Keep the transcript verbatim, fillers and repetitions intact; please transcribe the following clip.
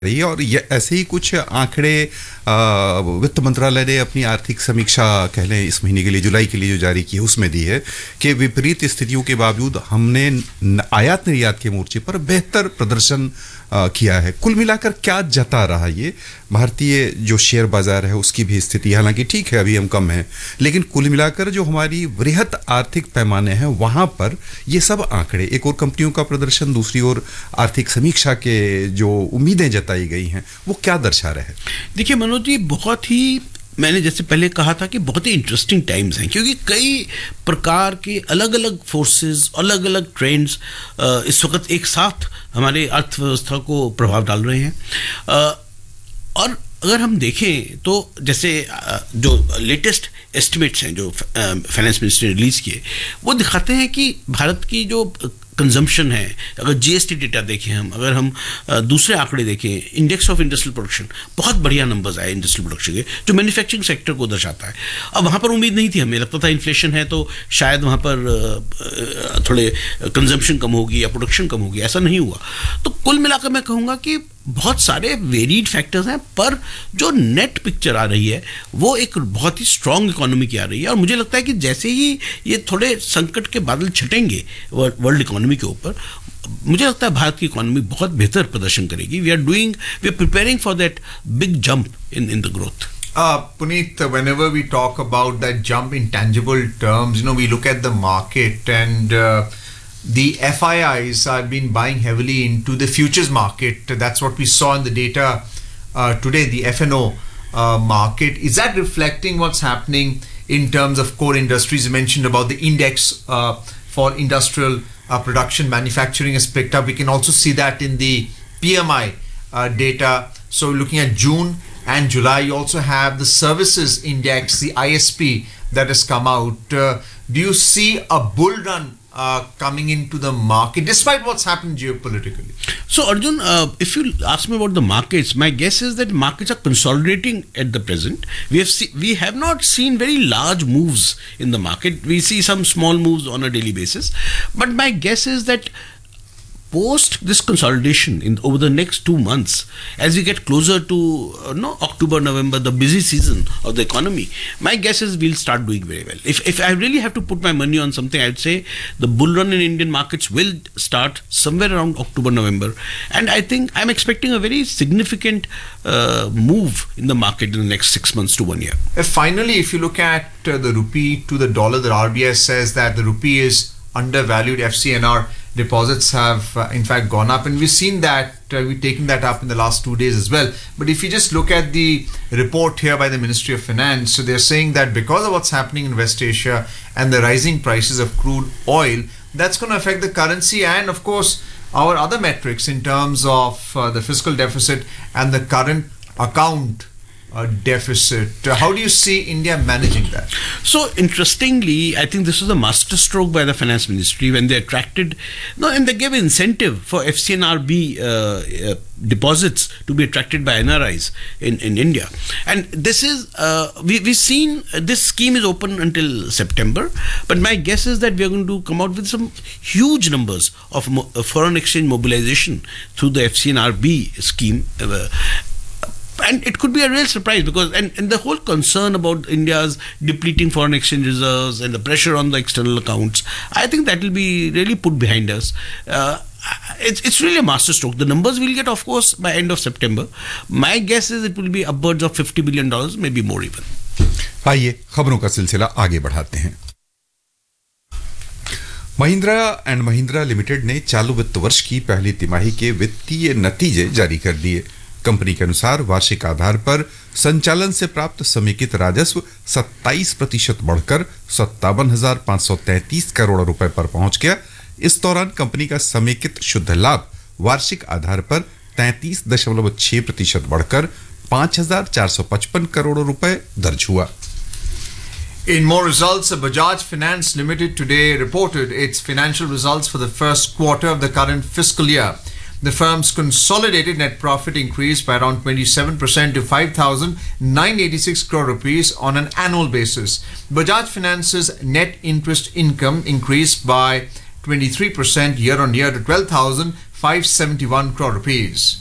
रही है। और ये ऐसे ही कुछ आंकड़े वित्त मंत्रालय ने अपनी आर्थिक समीक्षा कह लें इस महीने के लिए, जुलाई के लिए जो जारी की है, उसमें दी है कि विपरीत स्थितियों के बावजूद हमने आयात निर्यात के मोर्चे पर बेहतर प्रदर्शन किया है। कुल मिलाकर क्या जता रहा ये भारतीय जो शेयर बाजार है उसकी भी स्थिति, हालांकि ठीक है अभी हम कम हैं, लेकिन कुल मिलाकर जो हमारी वृहत आर्थिक पैमाने हैं वहां पर ये सब आंकड़े, एक और कंपनियों का प्रदर्शन, दूसरी ओर आर्थिक समीक्षा के जो उम्मीदें जताई गई हैं वो क्या दर्शा रहे हैं? देखिए मनोज जी, बहुत ही, मैंने जैसे पहले कहा था कि बहुत ही इंटरेस्टिंग टाइम्स हैं, क्योंकि कई प्रकार के अलग अलग फोर्सेस, अलग अलग ट्रेंड्स इस वक्त एक साथ हमारे अर्थव्यवस्था को प्रभाव डाल रहे हैं। और अगर हम देखें तो जैसे जो लेटेस्ट एस्टिमेट्स हैं जो फाइनेंस मिनिस्टर ने रिलीज़ किए, वो दिखाते हैं कि भारत की जो कंजम्पशन है, अगर जीएसटी डेटा देखें हम, अगर हम दूसरे आंकड़े देखें, इंडेक्स ऑफ इंडस्ट्रियल प्रोडक्शन, बहुत बढ़िया नंबर्स आए इंडस्ट्रियल प्रोडक्शन के, जो मैन्युफैक्चरिंग सेक्टर को दर्शाता है। अब वहाँ पर उम्मीद नहीं थी, हमें लगता था इन्फ्लेशन है तो शायद वहाँ पर थोड़े कंजम्पशन कम होगी या प्रोडक्शन कम होगी, ऐसा नहीं हुआ। तो कुल मिलाकर मैं कहूँगा कि बहुत सारे वेरिड फैक्टर्स हैं, पर जो नेट पिक्चर आ रही है वो एक बहुत ही स्ट्रॉन्ग इकोनॉमी की आ रही है। और मुझे लगता है कि जैसे ही ये थोड़े संकट के बादल छटेंगे वर्ल्ड इकोनॉमी के ऊपर, मुझे लगता है भारत की इकोनॉमी बहुत बेहतर प्रदर्शन करेगी। We are doing we are preparing for that big jump in in the growth. Uh, Puneet, whenever we talk about that jump in tangible terms, you know, we look at the market and uh, the F I Is have been buying heavily into the futures market. That's what we saw in the data uh, today, the F and O uh, market. Is that reflecting what's happening in terms of core industries? You mentioned about the index uh, for industrial uh, production, manufacturing has picked up. We can also see that in the P M I uh, data. So looking at June and July, you also have the services index, the I S P, that has come out. Uh, do you see a bull run uh, coming into the market despite what's happened geopolitically? So Arjun, uh, if you ask me about the markets, my guess is that markets are consolidating at the present. We have see, we have not seen very large moves in the market. We see some small moves on a daily basis, but my guess is that post this consolidation in over the next two months, as we get closer to uh, no October, November, the busy season of the economy, my guess is we'll start doing very well. If if I really have to put my money on something, I'd say the bull run in Indian markets will start somewhere around October, November, and I think I'm expecting a very significant uh, move in the market in the next six months to one year. Uh, finally, if you look at uh, the rupee to the dollar, the R B I says that the rupee is undervalued. F C N R deposits have uh, in fact gone up, and we've seen that uh, we've taken that up in the last two days as well. But if you just look at the report here by the Ministry of Finance, so they're saying that because of what's happening in West Asia and the rising prices of crude oil, that's going to affect the currency and of course our other metrics in terms of uh, the fiscal deficit and the current account a deficit. Uh, how do you see India managing that? So interestingly, I think this was a masterstroke by the finance ministry when they attracted, no, and they gave incentive for F C N R B uh, uh, deposits to be attracted by N R Is in, in India. And this is, uh, we, we've seen uh, this scheme is open until September, but my guess is that we are going to come out with some huge numbers of mo- uh, foreign exchange mobilization through the F C N R B scheme. Uh, And it could be a real surprise because, and, and the whole concern about India's depleting foreign exchange reserves and the pressure on the external accounts, I think that will be really put behind us. Uh, it's, it's really a masterstroke. The numbers we'll get, of course, by end of September. My guess is it will be upwards of fifty billion dollars, maybe more even. आइए खबरों का सिलसिला आगे बढ़ाते हैं। Mahindra and Mahindra limited ने चालू वित्त वर्ष की पहली तिमाही के वित्तीय नतीजे जारी कर दिए। कंपनी के अनुसार वार्षिक आधार पर संचालन से प्राप्त समेकित राजस्व सत्ताईस प्रतिशत बढ़कर सत्तावन हजार पांच सौ तैंतीस करोड़ रुपए पर पहुंच गया। इस दौरान कंपनी का समेकित शुद्ध लाभ वार्षिक आधार पर तैंतीस दशमलव छह प्रतिशत बढ़कर पांच हजार चार सौ पचपन करोड़ रुपए दर्ज हुआ। In more results, Bajaj Finance Limited today reported its financial results for the first quarter of the current fiscal year. The firm's consolidated net profit increased by around twenty-seven percent to five thousand nine hundred eighty-six crore rupees on an annual basis. Bajaj Finance's net interest income increased by twenty-three percent year on year to twelve thousand five hundred seventy-one crore rupees.